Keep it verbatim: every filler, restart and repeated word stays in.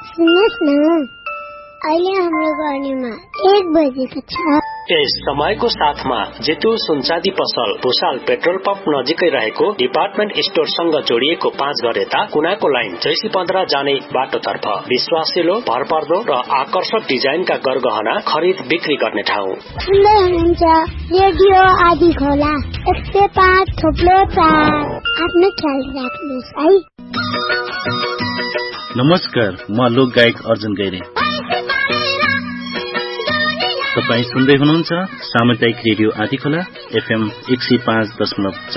सुन्नुहोस् न, अहिले हाम्रो गर्नेमा एक बजेको छ। यस समयको साथमा जेतु सुनचाँदी पसल भुसाल पेट्रोल पम्प नजिकै रहेको डिपार्टमेन्ट स्टोरसँग जोडिएको पाँच घर यता कुनाको लाइन जैसी पन्ध्र जाने बाटोतर्फ विश्वासिलो, भरपर्दो र आकर्षक डिजाइनका गरगहना खरिद बिक्री गर्ने ठाउँ। सुन्दै हुनुहुन्छ रेडियो आदि खोला एक सय पाँच थोप्लो चार। आफ्नो ख्याल राख्नुहोस् है। नमस्कार, म लोक गायक अर्जुन गैरे। तपाईँ सुन्दै हुनुहुन्छ सामुदायिक रेडियो आदिखोला एफएम एक सय पाँच दशमलव